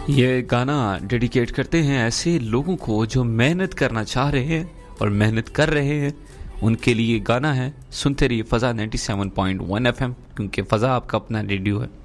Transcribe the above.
ये गाना डेडिकेट करते हैं ऐसे लोगों को जो मेहनत करना चाह रहे हैं और मेहनत कर रहे हैं। उनके लिए गाना है, सुनते रहिए फ़ज़ा 97.1 FM, क्योंकि फ़ज़ा आपका अपना रेडियो है।